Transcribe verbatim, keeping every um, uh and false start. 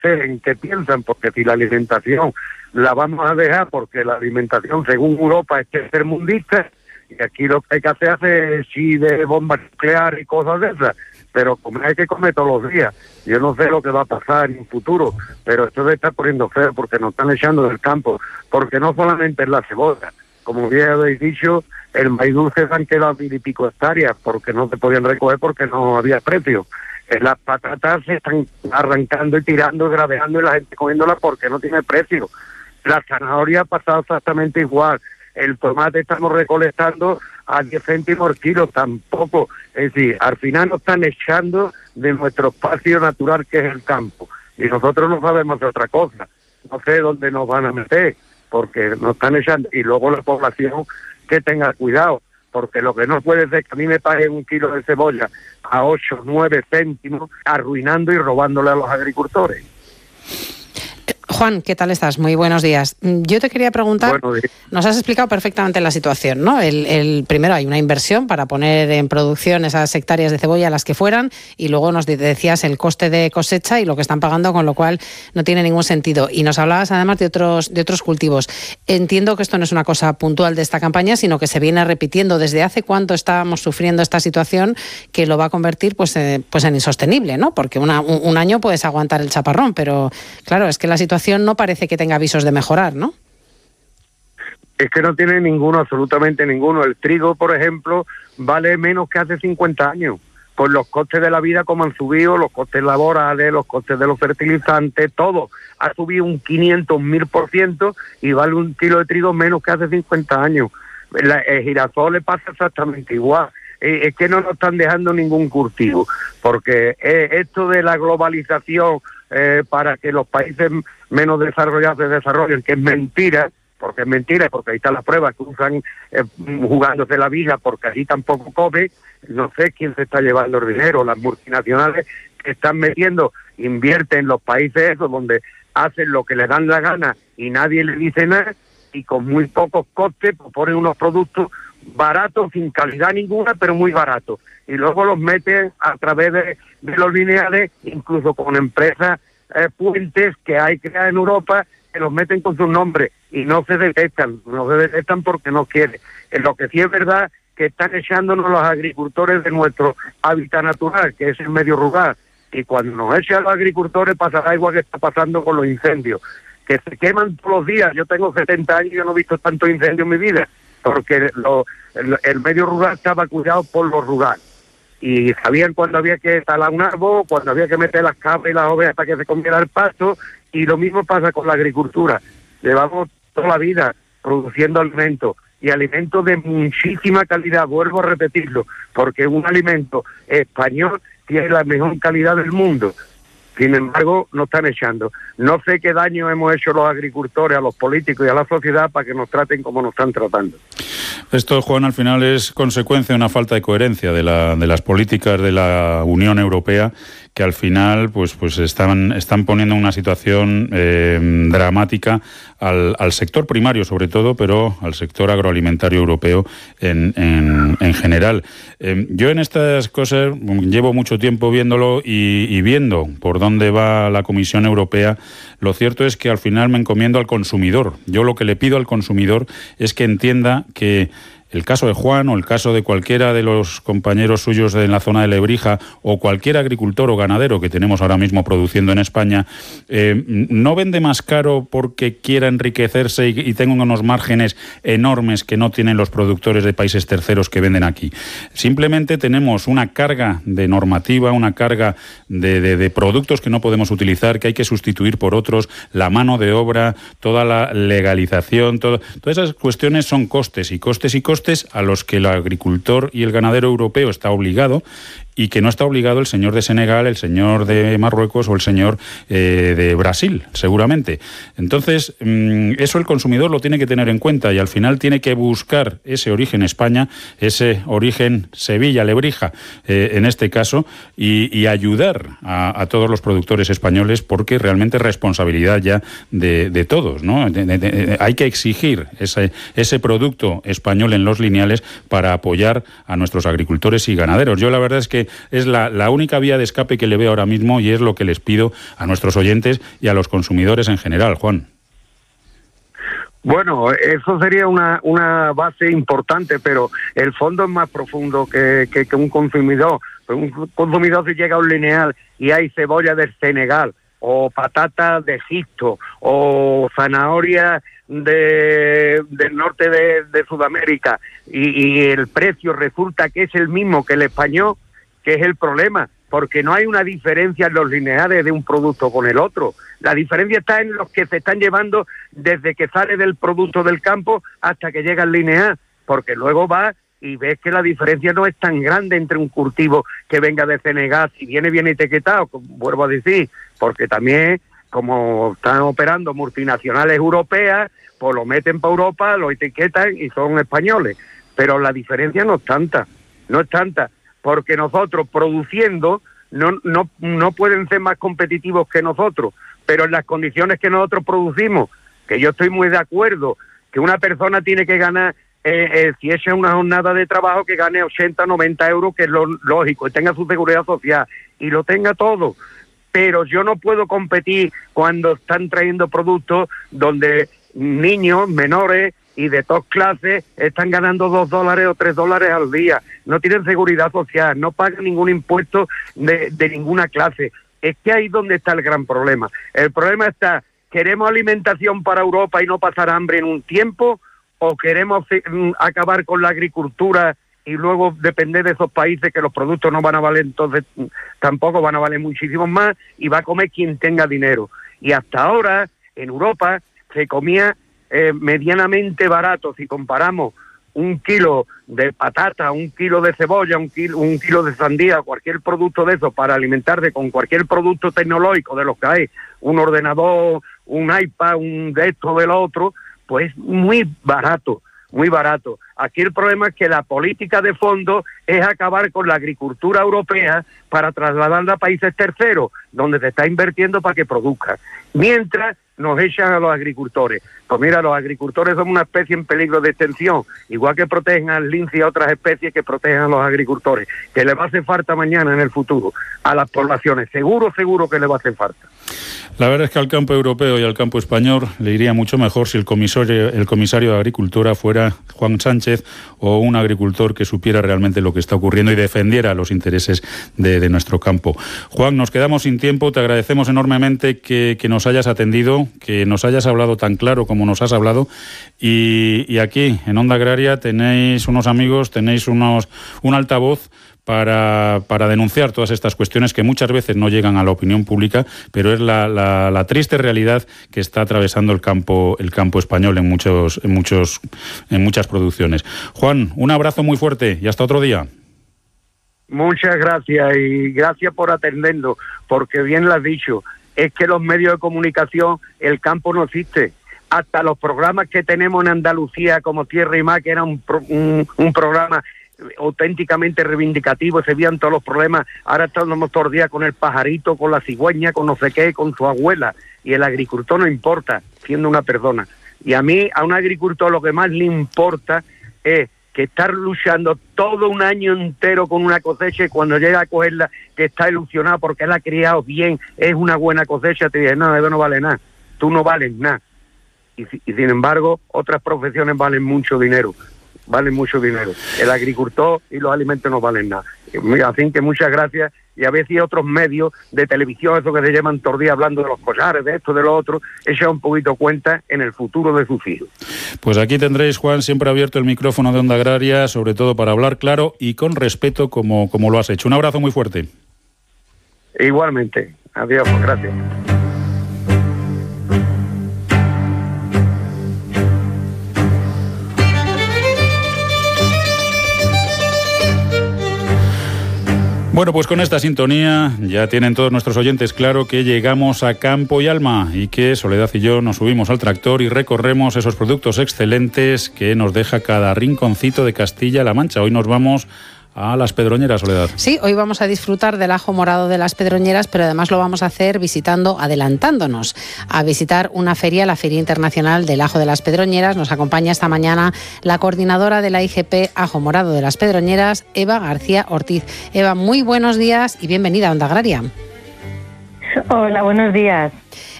sé en qué piensan, porque si la alimentación la vamos a dejar, porque la alimentación según Europa es tercermundista, y aquí lo que hay que hacer es sí de bombas nucleares y cosas de esas, pero comer hay que comer todos los días. Yo no sé lo que va a pasar en un futuro, pero esto se está poniendo feo porque nos están echando del campo, porque no solamente es la cebolla, como bien habéis dicho, el maíz dulce se han quedado mil y pico hectáreas porque no se podían recoger porque no había precio. Las patatas se están arrancando y tirando, graveando y la gente comiéndolas porque no tiene precio. La zanahoria ha pasado exactamente igual. El tomate estamos recolectando a diez céntimos el kilo, tampoco. Es decir, al final nos están echando de nuestro espacio natural que es el campo. Y nosotros no sabemos de otra cosa. No sé dónde nos van a meter, porque nos están echando. Y luego la población que tenga cuidado, porque lo que no puede ser que a mí me paguen un kilo de cebolla a ocho, nueve céntimos, arruinando y robándole a los agricultores. Juan, ¿qué tal estás? Muy buenos días. Yo te quería preguntar, nos has explicado perfectamente la situación, ¿no? El, el primero hay una inversión para poner en producción esas hectáreas de cebolla, las que fueran, y luego nos decías el coste de cosecha y lo que están pagando, con lo cual no tiene ningún sentido. Y nos hablabas además de otros, de otros cultivos. Entiendo que esto no es una cosa puntual de esta campaña, sino que se viene repitiendo. ¿Desde hace cuánto estábamos sufriendo esta situación que lo va a convertir pues, eh, pues en insostenible, ¿no? Porque una, un, un año puedes aguantar el chaparrón, pero claro, es que la situación no parece que tenga avisos de mejorar, ¿no? Es que no tiene ninguno, absolutamente ninguno. El trigo, por ejemplo, vale menos que hace cincuenta años. Con los costes de la vida como han subido, los costes laborales, los costes de los fertilizantes, todo ha subido un quinientos mil por ciento y vale un kilo de trigo menos que hace cincuenta años. La, el girasol le pasa exactamente igual. Eh, es que no nos están dejando ningún cultivo, porque eh, esto de la globalización eh, para que los países menos desarrollados se desarrollen, que es mentira, porque es mentira, porque ahí están las pruebas que usan eh, jugándose la vida, porque allí tampoco come. No sé quién se está llevando el dinero, las multinacionales que están metiendo, invierten en los países esos donde hacen lo que les dan la gana y nadie les dice nada, y con muy pocos costes pues ponen unos productos baratos, sin calidad ninguna, pero muy baratos, y luego los meten a través de, de los lineales, incluso con empresas eh, puentes que hay creadas en Europa, que los meten con sus nombres y no se detectan, no se detectan porque no quieren. En lo que sí es verdad que están echándonos los agricultores de nuestro hábitat natural, que es el medio rural, y cuando nos echan los agricultores pasará igual que está pasando con los incendios, que se queman todos los días. Yo tengo setenta años y yo no he visto tanto incendio en mi vida, porque lo, el, el medio rural estaba cuidado por lo rural, y sabían cuándo había que talar un árbol, cuándo había que meter las cabras y las ovejas para que se comiera el pasto, y lo mismo pasa con la agricultura. Llevamos toda la vida produciendo alimentos, y alimentos de muchísima calidad, vuelvo a repetirlo, porque un alimento español tiene la mejor calidad del mundo. Sin embargo, nos están echando. No sé qué daño hemos hecho los agricultores, a los políticos y a la sociedad para que nos traten como nos están tratando. Esto, Juan, al final es consecuencia de una falta de coherencia de, la, de las políticas de la Unión Europea, que al final pues, pues están, están poniendo una situación eh, dramática al, al sector primario sobre todo, pero al sector agroalimentario europeo en, en, en general. Eh, yo en estas cosas llevo mucho tiempo viéndolo y, y viendo por dónde va la Comisión Europea. Lo cierto es que al final me encomiendo al consumidor. Yo lo que le pido al consumidor es que entienda que el caso de Juan o el caso de cualquiera de los compañeros suyos en la zona de Lebrija o cualquier agricultor o ganadero que tenemos ahora mismo produciendo en España, eh, no vende más caro porque quiera enriquecerse y, y tenga unos márgenes enormes que no tienen los productores de países terceros que venden aquí. Simplemente tenemos una carga de normativa, una carga de, de, de productos que no podemos utilizar, que hay que sustituir por otros, la mano de obra, toda la legalización, todo, todas esas cuestiones son costes y costes y costes a los que el agricultor y el ganadero europeo está obligado, y que no está obligado el señor de Senegal, el señor de Marruecos o el señor eh, de Brasil, seguramente. Entonces, mmm, eso el consumidor lo tiene que tener en cuenta, y al final tiene que buscar ese origen España, ese origen Sevilla-Lebrija, eh, en este caso, y, y ayudar a, a todos los productores españoles, porque realmente es responsabilidad ya de, de todos, ¿no? De, de, de, hay que exigir ese, ese producto español en los lineales para apoyar a nuestros agricultores y ganaderos. Yo la verdad es que que es la, la única vía de escape que le veo ahora mismo y es lo que les pido a nuestros oyentes y a los consumidores en general, Juan. Bueno, eso sería una, una base importante, pero el fondo es más profundo que, que, que un consumidor. Un consumidor, si llega a un lineal y hay cebolla del Senegal, o patata de Egipto, o zanahoria de, del norte de, de Sudamérica, y, y el precio resulta que es el mismo que el español, que es el problema, porque no hay una diferencia en los lineales de un producto con el otro. La diferencia está en los que se están llevando desde que sale del producto del campo hasta que llega al lineal, porque luego va y ves que la diferencia no es tan grande entre un cultivo que venga de Senegal, si viene bien etiquetado, vuelvo a decir, porque también, como están operando multinacionales europeas, pues lo meten para Europa, lo etiquetan y son españoles. Pero la diferencia no es tanta, no es tanta, porque nosotros produciendo no, no, no pueden ser más competitivos que nosotros, pero en las condiciones que nosotros producimos, que yo estoy muy de acuerdo, que una persona tiene que ganar, eh, eh, si echa una jornada de trabajo, que gane ochenta, noventa euros, que es lo lógico, y tenga su seguridad social, y lo tenga todo. Pero yo no puedo competir cuando están trayendo productos donde niños, menores y de todas clases están ganando dos dólares o tres dólares al día. No tienen seguridad social, no pagan ningún impuesto de, de ninguna clase. Es que ahí es donde está el gran problema. El problema está, ¿queremos alimentación para Europa y no pasar hambre en un tiempo? ¿O queremos acabar con la agricultura y luego depender de esos países que los productos no van a valer, entonces tampoco van a valer muchísimo más y va a comer quien tenga dinero? Y hasta ahora en Europa se comía eh, medianamente barato. Si comparamos un kilo de patata, un kilo de cebolla, un kilo, un kilo de sandía, cualquier producto de eso para alimentarte con cualquier producto tecnológico de los que hay, un ordenador, un iPad, un de esto, del otro, pues muy barato, muy barato. Aquí el problema es que la política de fondo es acabar con la agricultura europea para trasladarla a países terceros, donde se está invirtiendo para que produzca. Mientras nos echan a los agricultores. Pues mira, los agricultores son una especie en peligro de extinción, igual que protegen al lince y a otras especies que protegen a los agricultores, que le va a hacer falta mañana en el futuro a las poblaciones. Seguro, seguro que le va a hacer falta. La verdad es que al campo europeo y al campo español le iría mucho mejor si el comisario, el comisario de Agricultura fuera Juan Sánchez, o un agricultor que supiera realmente lo que está ocurriendo y defendiera los intereses de, de nuestro campo. Juan, nos quedamos sin tiempo. Te agradecemos enormemente que, que nos hayas atendido, que nos hayas hablado tan claro como nos has hablado. Y, y aquí, en Onda Agraria, tenéis unos amigos, tenéis unos un altavoz para, para denunciar todas estas cuestiones que muchas veces no llegan a la opinión pública, pero es la, la, la triste realidad que está atravesando el campo el campo español en muchos en muchos en muchas producciones. Juan, un abrazo muy fuerte y hasta otro día. Muchas gracias y gracias por atendernos, porque bien lo has dicho, es que los medios de comunicación, el campo no existe. Hasta los programas que tenemos en Andalucía como Tierra y Mar, que era un, un, un programa auténticamente reivindicativo, se veían todos los problemas. Ahora estamos todos los días con el pajarito, con la cigüeña, con no sé qué, con su abuela, y el agricultor no importa, siendo una persona. Y a mí, a un agricultor, lo que más le importa es que estar luchando todo un año entero con una cosecha, y cuando llega a cogerla, que está ilusionado porque él ha criado bien, es una buena cosecha, te dice, no, eso no vale nada, tú no vales nada. Y, y sin embargo, otras profesiones valen mucho dinero. Valen mucho dinero. El agricultor y los alimentos no valen nada. Así que muchas gracias. Y a veces otros medios de televisión, eso que se llaman todos los días hablando de los collares, de esto, de lo otro, echa un poquito cuenta en el futuro de sus hijos. Pues aquí tendréis, Juan, siempre abierto el micrófono de Onda Agraria, sobre todo para hablar claro y con respeto como, como lo has hecho. Un abrazo muy fuerte. Igualmente. Adiós, pues gracias. Bueno, pues con esta sintonía ya tienen todos nuestros oyentes claro que llegamos a campo y alma y que Soledad y yo nos subimos al tractor y recorremos esos productos excelentes que nos deja cada rinconcito de Castilla-La Mancha. Hoy nos vamos a Las Pedroñeras, Soledad. Sí, hoy vamos a disfrutar del ajo morado de Las Pedroñeras, pero además lo vamos a hacer visitando, adelantándonos a visitar una feria, la Feria Internacional del Ajo de Las Pedroñeras. Nos acompaña esta mañana la coordinadora de la I G P Ajo Morado de Las Pedroñeras, Eva García Ortiz. Eva, muy buenos días y bienvenida a Onda Agraria. Hola, buenos días.